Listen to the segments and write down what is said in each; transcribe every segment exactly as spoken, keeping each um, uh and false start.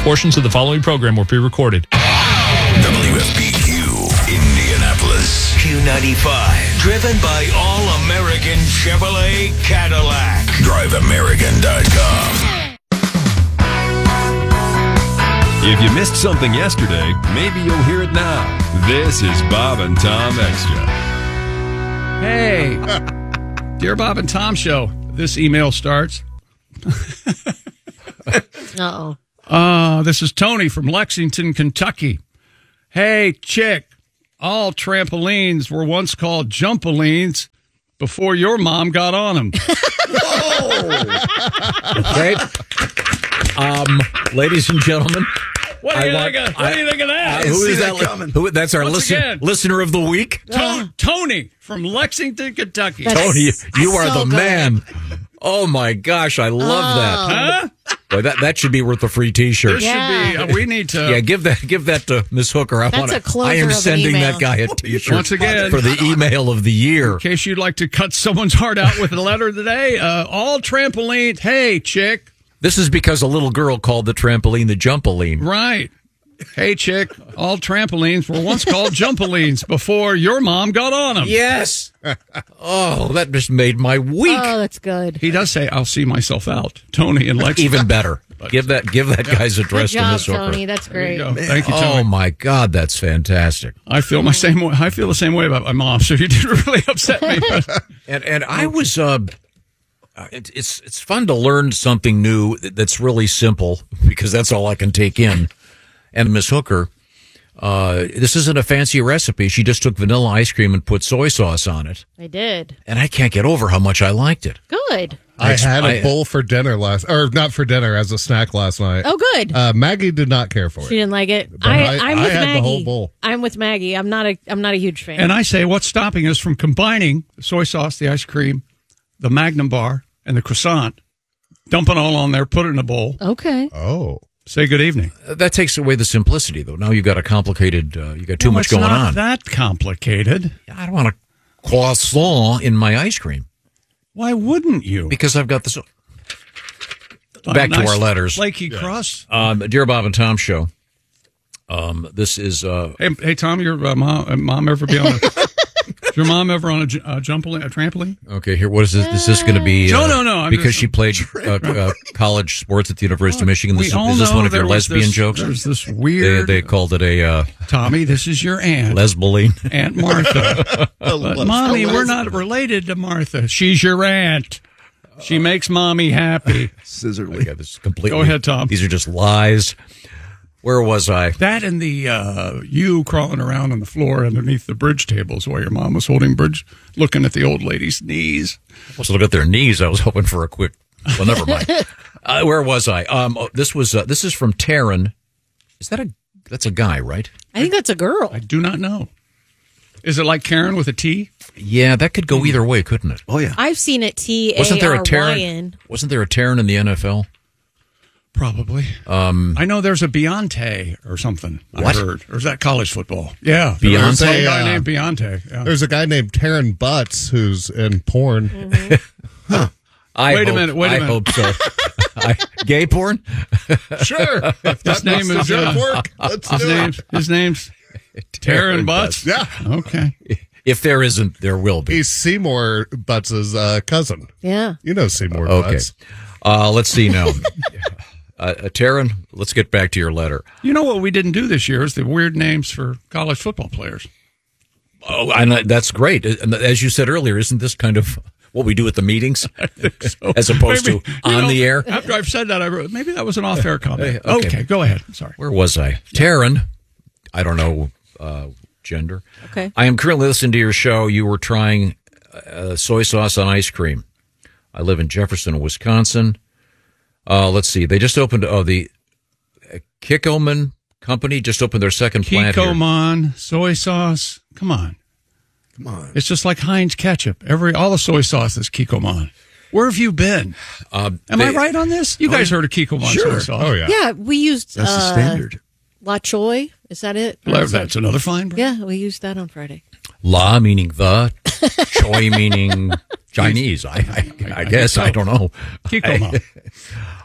Portions of the following program were pre-recorded. W F P Q, Indianapolis. Q ninety-five, driven by All-American Chevrolet Cadillac. drive american dot com. If you missed something yesterday, maybe you'll hear it now. This is Bob and Tom Extra. Hey, Dear Bob and Tom Show. This email starts. Uh-oh. Uh, this is Tony from Lexington, Kentucky. Hey, chick, all trampolines were once called jumpolines before your mom got on them. Okay. Um, ladies and gentlemen. What do you, I think, want, of, what I, do you think of that? Uh, who is that? that Who, that's our Once listen, again. listener of the week. To- Tony from Lexington, Kentucky. That's- Tony, you that's are so the good. man. Oh, my gosh. I love that. Huh? Boy, that, that should be worth a free T-shirt. This Yeah. should be, uh, we need to. Yeah, give that give that to Miss Hooker. I That's want a closer I am of an sending email. that guy a T-shirt Once again. for the email of the year. In case you'd like to cut someone's heart out with a letter today, uh, all trampolines. Hey, chick. This is because a little girl called the trampoline the jumpoline. Right. Hey, chick, all trampolines were once called jumpolines before your mom got on them. Yes. Oh, that just made my week. Oh, that's good. He does say, I'll see myself out. Tony and Lexington. Even better. Give that give that guy's Good address to job, Miss Hooker. Tony. That's There you great. go. Thank you, Tony. Oh my God, that's fantastic. I feel my same way. I feel the same way about my mom, so you did really upset me. But And and I was uh, it, it's it's fun to learn something new that's really simple because that's all I can take in. And Miss Hooker, uh, this isn't a fancy recipe. She just took vanilla ice cream and put soy sauce on it, I did. and I can't get over how much I liked it. Good. I had a I- bowl for dinner last, or not for dinner, as a snack last night. Oh, good. Uh, Maggie did not care for She it. didn't like it. But I, I- I'm I with had the Maggie. whole bowl. I'm with Maggie. I'm not a. I'm not a huge fan. and I say, what's stopping us from combining the soy sauce, the ice cream, the Magnum bar, and the croissant, dump it all on there, put it in a bowl, okay. Oh. say good evening. That takes away the simplicity, though. Now you've got a complicated, uh, you got too Well, much it's going not on. that complicated. I don't want a croissant in my ice cream Why wouldn't you? because I've got this. A Back to nice our letters. Flaky crust. Um, Dear Bob and Tom Show. Um, this is uh, Hey, hey, Tom, your uh, mom, uh, mom ever be on a? Is your mom ever on a, j- a jumpoline, a trampoline? okay. Here, what is this? Is this going to be? No, uh, no, no, I'm because just- she played uh, uh, college sports at the University of Michigan. This We is, all is this know one of there your was lesbian this- jokes? There's this They, weird. they called it a uh, Tommy, this is your aunt, lesboline. Aunt Martha. But, Mommy, we're not related to Martha. She's your aunt. She makes Mommy happy. Scissorly. Yeah, this is completely. Go ahead, Tom. These are just lies. Where was I? That and the uh, you crawling around on the floor underneath the bridge tables while your mom was holding bridge, looking at the old lady's knees. I was looking at their knees. I was hoping for a quick. Well, never mind. uh, where was I? Um, oh, this was uh, this is from Taryn. Is that a? That's a guy, right? I think that's a girl. I do not know. Is it like Karen with a T? Yeah, that could go either way, couldn't it? Oh, yeah. I've seen it. T Wasn't there A a R Y Taryn? N. Wasn't there a Taryn in the N F L? Probably. Um, I know there's a Beyonce or something. What? I heard. Or is that college football? Yeah. Beyonce? There's a guy Yeah. named Beyonce. Yeah. There's a guy named Taryn Butts who's in porn. I Wait a hope- minute, wait a I minute. hope so. I, gay porn? Sure. If His name is joke uh, work, let's his do it. name's his name's Taryn Butts. Yeah. Okay. If there isn't, there will be. He's Seymour Butts' uh, cousin. Yeah. You know Seymour Okay. Butts. Uh, let's see now. uh, uh, Taryn, let's get back to your letter. You know what we didn't do this year is the weird names for college football players. Oh, and uh, that's great. And as you said earlier, isn't this kind of what we do at the meetings, So as opposed maybe, to you on know, the air? After I've said that, I wrote, maybe that was an off-air comment. Uh, okay. Okay. Go ahead. Sorry. Where was I? Taryn, I don't know uh, gender. Okay. I am currently listening to your show. You were trying uh, soy sauce on ice cream. I live in Jefferson, Wisconsin. Uh, let's see. They just opened, oh, the uh, Kikkoman Company just opened their second plant here. Kikkoman, soy sauce. Come on. Come on. It's just like Heinz ketchup. Every all the soy sauce is Kikkoman. Where have you been? Uh, Am they- I right on this? You guys heard of Kikkoman Sure. soy sauce? Oh, yeah. Yeah, we used That's the uh, standard. La Choy. Is that it? Well, that's another fine brand. Yeah, we used that on Friday. La meaning the, Choi meaning Chinese. I, I, I guess. I don't know. Kikkoman.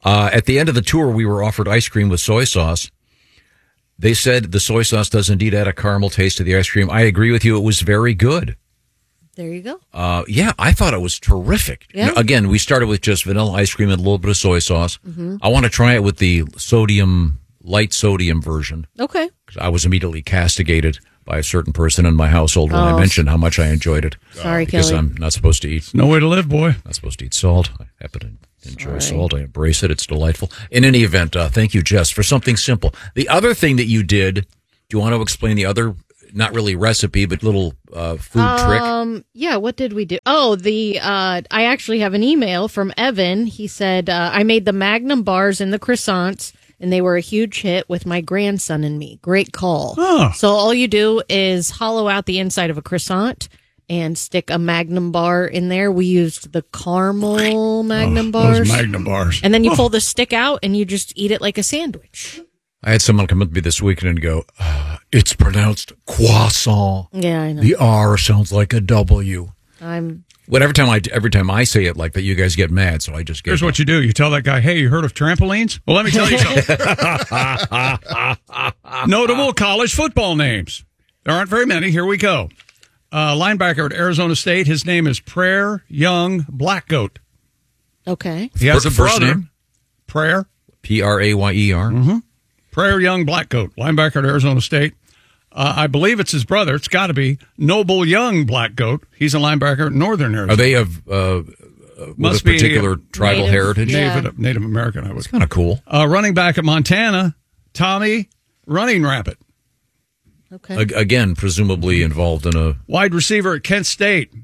Uh, at the end of the tour, we were offered ice cream with soy sauce. They said the soy sauce does indeed add a caramel taste to the ice cream. I agree with you. It was very good. There you go. Uh, yeah, I thought it was terrific. Yeah. Now, again, we started with just vanilla ice cream and a little bit of soy sauce. Mhm. I want to try it with the sodium, light sodium version. Okay. 'Cause I was immediately castigated by a certain person in my household when Oh. I mentioned how much I enjoyed it. Sorry, because Kelly. I'm not supposed to eat. No way to live, boy. Not supposed to eat salt. I happen to enjoy Sorry. salt. I embrace it. It's delightful. In any event, uh, thank you, Jess, for something simple. The other thing that you did, do you want to explain the other, not really recipe, but little uh, food trick? Um, yeah, what did we do? Oh, the uh, I actually have an email from Evan. He said, uh, I made the Magnum bars and the croissants, and they were a huge hit with my grandson and me. Great call. Oh. So all you do is hollow out the inside of a croissant and stick a Magnum bar in there. We used the caramel Magnum Oh, bars. Those Magnum bars. And then you Oh. pull the stick out and you just eat it like a sandwich. I had someone come up to me this weekend and go, uh, it's pronounced croissant. Yeah, I know. The R sounds like a W. I'm Whatever time I, every time I say it like that, you guys get mad, so I just get Here's what you do. You tell that guy, hey, you heard of trampolines? Well, let me tell you something. Notable college football names. There aren't very many. Here we go. Uh, linebacker at Arizona State. His name is Prayer Young Blackgoat. okay. He has a First brother. name? Prayer. P R A Y E R. Mm-hmm. Prayer Young Blackgoat. Linebacker at Arizona State. Uh, I believe it's his brother. It's got to be Noble Young Blackgoat. He's a linebacker at Northern Arizona. Are they of uh, with Must a be particular tribal Native. heritage? Yeah. Native, Native American, I would. Kind of cool. Uh, running back at Montana, Tommy Running Rabbit. Okay. A- again, presumably involved in a. Wide receiver at Kent State,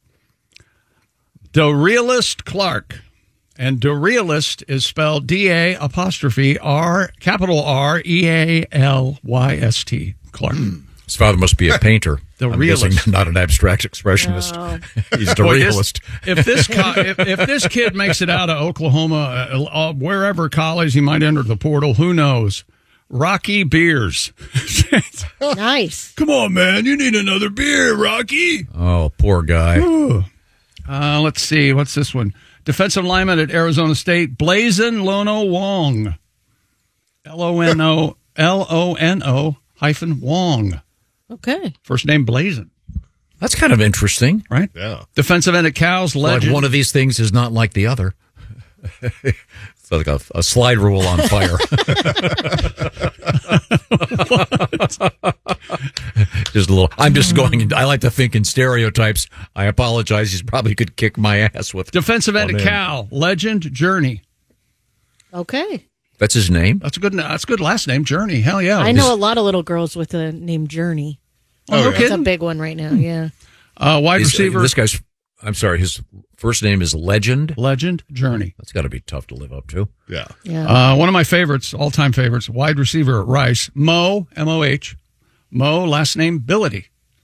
DeRealist Clark. And DeRealist is spelled D A apostrophe R, capital R E A L Y S T. Clark. His father must be a painter. The I'm realist. guessing not an abstract expressionist. He's the Boy, this- realist. if this co- if, if this kid makes it out of Oklahoma, uh, uh, wherever college he might enter the portal, who knows? Rocky Beers. Nice. Come on, man. You need another beer, Rocky. Oh, poor guy. Uh, let's see. What's this one? Defensive lineman at Arizona State, Blazin Lono Wong. L O N O L O N O hyphen Wong. Okay. First name Blazin, That's kind of interesting. right? Yeah. Defensive end at Cows, Like legend. one of these things is not like the other. It's like a, a slide rule on fire. Just a little. I'm just going. in- I like to think in stereotypes. I apologize. He's probably could kick my ass with. Defensive end Oh, at man. Cal, legend Journey. Okay. That's his name. That's a good. That's a good last name, Journey. Hell yeah. I know a lot of little girls with the name Journey. Oh, no yeah. It's a kidding. big one right now. Yeah. Uh, wide He's- receiver, This guy's. I'm sorry. His first name is Legend. legend Journey. That's got to be tough to live up to. Yeah. Yeah. Uh, one of my favorites, all time favorites, wide receiver at Rice, Mo M O H, Mo last name Billity.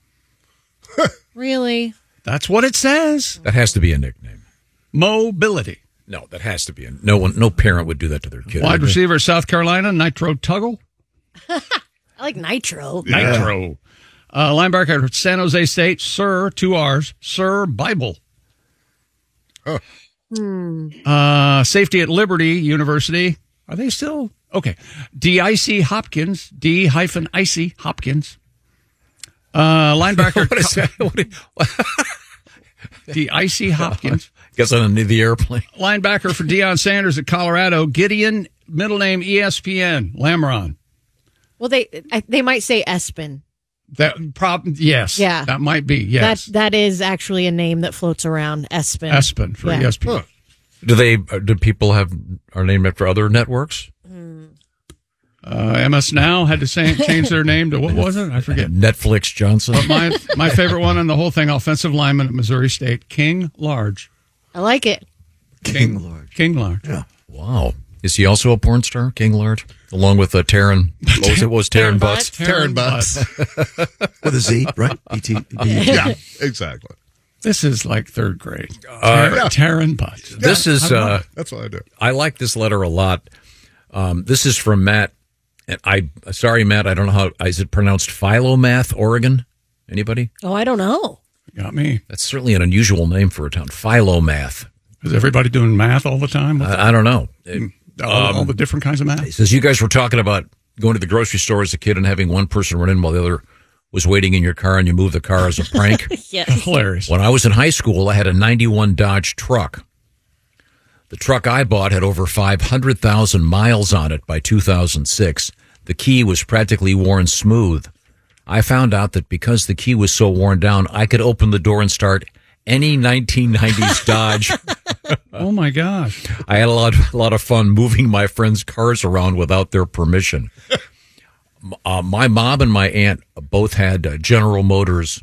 Really? That's what it says. That has to be a nickname. Mobility. No, that has to be a. No one. No parent would do that to their kid. Wide would they? receiver, South Carolina, Nitro Tuggle. I like Nitro. Nitro. Uh, linebacker at San Jose State, Sir, two R's, Sir Bible. Oh. Uh, safety at Liberty University. Are they still? Okay. D I C Hopkins, D hyphen Icy Hopkins. Uh, linebacker. What is that? What is- D I C Hopkins. Guess on the airplane. Linebacker for Deion Sanders at Colorado, Gideon, middle name E S P N, Lamron. Well, they I, they might say Espen. That prob yes. Yeah. That might be, yes. That that is actually a name that floats around. Espen. Espen for Yeah. E S P N. Do they? uh, Do people have are named after other networks? Uh, M S Now had to say, change their name to, what was it? I forget. Netflix Johnson. But my, my favorite one in the whole thing, offensive lineman at Missouri State, King Large. I like it. King, Large. King Large. Yeah. Wow. Is he also a porn star, King Large? Along with uh, Taryn. What was it? What was Taryn Taryn Butts? Taryn Butts. With a Z, right? B T B. Yeah, exactly. This is like third grade. Uh, Taryn, Taryn Butts. This is. Uh, That's what I do. I like this letter a lot. Um, this is from Matt. And I sorry, Matt. I don't know how is it pronounced. Philomath, Oregon. Anybody? Oh, I don't know. Got me. That's certainly an unusual name for a town. Philomath. Is everybody doing math all the time? I, I don't know. It- All, Um, all the different kinds of math. He says, you guys were talking about going to the grocery store as a kid and having one person run in while the other was waiting in your car and you moved the car as a prank. Yes. Hilarious. When I was in high school, I had a ninety-one Dodge truck. The truck I bought had over five hundred thousand miles on it by two thousand six. The key was practically worn smooth. I found out that because the key was so worn down, I could open the door and start any nineteen nineties Dodge. Oh, my gosh. I had a lot, a lot of fun moving my friends' cars around without their permission. Uh, my mom and my aunt both had uh, General Motors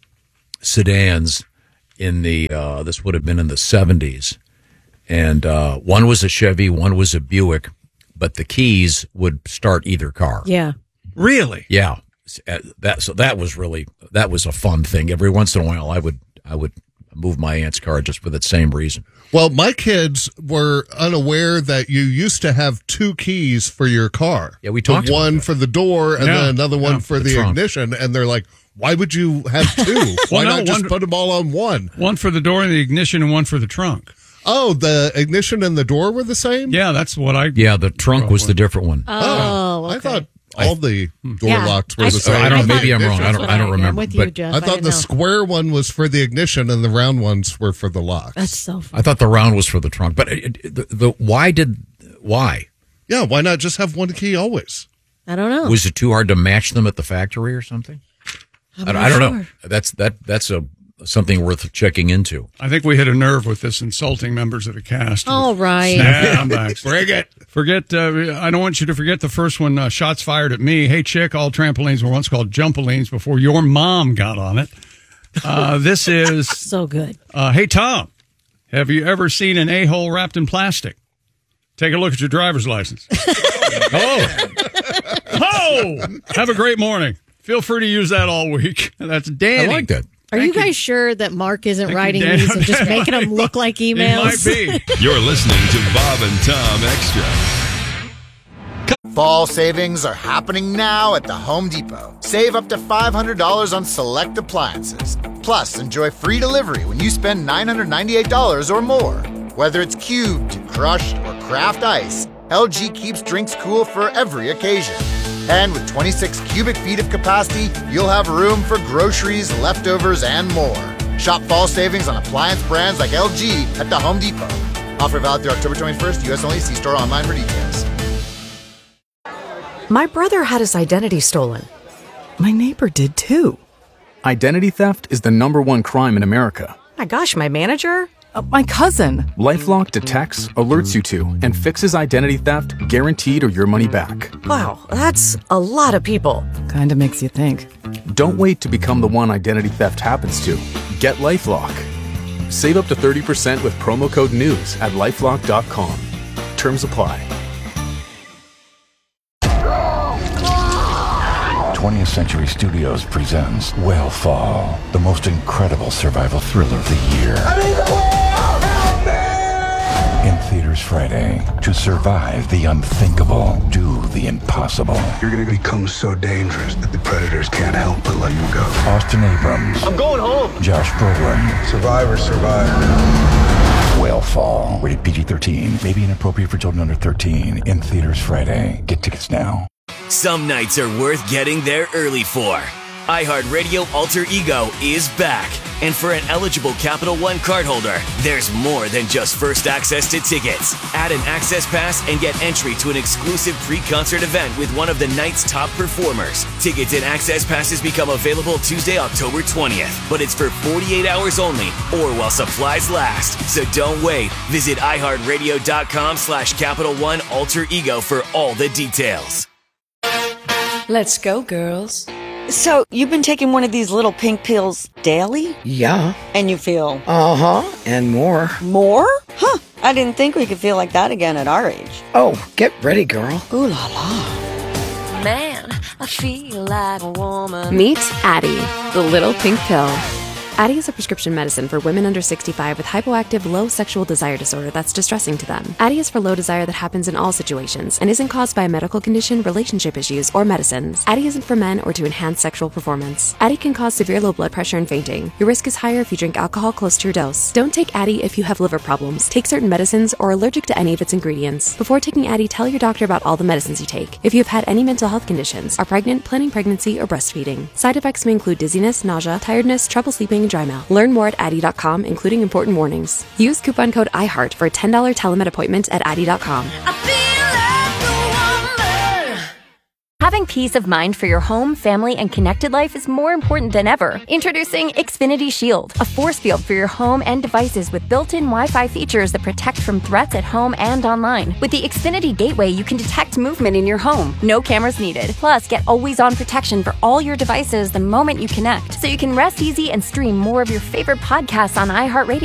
sedans in the, uh, this would have been in the seventies. And uh, one was a Chevy, one was a Buick, but the keys would start either car. Yeah. Really? Yeah. Uh, That, so that was really, that was a fun thing. Every once in a while, I would, I would move my aunt's car just for that same reason. Well, my kids were unaware that you used to have two keys for your car. Yeah, we talked The about one that. for the door and Yeah, then another one yeah, for the the, trunk. ignition. And they're like, why would you have two? Why Well, no, not just one- put them all on one? One for the door and the ignition and one for the trunk. Oh, the ignition and the door were the same? Yeah, that's what I... Yeah, the trunk was the different one. Oh, okay. I thought all the door Yeah, locks were I- the same. I don't know, I maybe I'm thought- wrong. I that's don't, what I don't I'm remember. with you, but Jeff. I thought didn't the know. square one was for the ignition and the round ones were for the locks. That's so funny. I thought the round was for the trunk. But it, it, the, the why did, why? Yeah, why not just have one key always? I don't know. Was it too hard to match them at the factory or something? I'm I, not I don't know. sure. That's that. That's a something worth checking into. I think we hit a nerve with this insulting members of the cast. All right. Snap back. Forget. Forget. Uh, I don't want you to forget the first one. Uh, shots fired at me. Hey, chick. All trampolines were once called jumpolines before your mom got on it. Uh, this is. So good. Uh, hey, Tom. Have you ever seen an a-hole wrapped in plastic? Take a look at your driver's license. Oh. Oh. Have a great morning. Feel free to use that all week. That's Danny. I like that. Are Thank you you. guys sure that Mark isn't Thank you, writing Dan. these and just making them look like It emails? might be. You're listening to Bob and Tom Extra. Fall savings are happening now at the Home Depot. Save up to five hundred dollars on select appliances. Plus, enjoy free delivery when you spend nine hundred ninety-eight dollars or more. Whether it's cubed, crushed, or craft ice, L G keeps drinks cool for every occasion. And with twenty-six cubic feet of capacity, you'll have room for groceries, leftovers, and more. Shop fall savings on appliance brands like L G at the Home Depot. Offer valid through October twenty-first, U S only. See store online for details. My brother had his identity stolen. My neighbor did too. Identity theft is the number one crime in America. My gosh, my manager? Uh, my cousin. LifeLock detects, alerts you to, and fixes identity theft guaranteed or your money back. Wow, that's a lot of people. Kinda makes you think. Don't wait to become the one identity theft happens to. Get LifeLock. Save up to thirty percent with promo code NEWS at lifelock dot com. Terms apply. twentieth Century Studios presents Whale Fall, the most incredible survival thriller of the year. In theaters Friday. To survive the unthinkable, do the impossible. You're going to become so dangerous that the predators can't help but let you go. Austin Abrams. I'm going home. Josh Brolin. Survivor, survivor. Whale Fall. Rated P G thirteen. May be inappropriate for children under thirteen. In theaters Friday. Get tickets now. Some nights are worth getting there early for. iHeartRadio Alter Ego is back. And for an eligible Capital One cardholder, there's more than just first access to tickets. Add an access pass and get entry to an exclusive pre-concert event with one of the night's top performers. Tickets and access passes become available Tuesday, October twentieth. But it's for forty-eight hours only or while supplies last. So don't wait. Visit iHeartRadio.com slash Capital One Alter Ego for all the details. Let's go, girls. So, you've been taking one of these little pink pills daily? Yeah. And you feel? Uh-huh. And more. More? Huh. I didn't think we could feel like that again at our age. Oh, get ready, girl. Ooh la la. Man, I feel like a woman. Meet Addie, the little pink pill. Addyi is a prescription medicine for women under sixty-five with hypoactive low sexual desire disorder that's distressing to them. Addyi is for low desire that happens in all situations and isn't caused by a medical condition, relationship issues, or medicines. Addyi isn't for men or to enhance sexual performance. Addyi can cause severe low blood pressure and fainting. Your risk is higher if you drink alcohol close to your dose. Don't take Addyi if you have liver problems, take certain medicines, or are allergic to any of its ingredients. Before taking Addyi, tell your doctor about all the medicines you take. If you have had any mental health conditions, are pregnant, planning pregnancy, or breastfeeding. Side effects may include dizziness, nausea, tiredness, trouble sleeping, and dry mouth. Learn more at addyi dot com, including important warnings. Use coupon code iHeart for a ten dollars telemed appointment at addyi dot com. Having peace of mind for your home, family, and connected life is more important than ever. Introducing Xfinity Shield, a force field for your home and devices with built-in Wi-Fi features that protect from threats at home and online. With the Xfinity Gateway, you can detect movement in your home. No cameras needed. Plus, get always-on protection for all your devices the moment you connect, so you can rest easy and stream more of your favorite podcasts on iHeartRadio.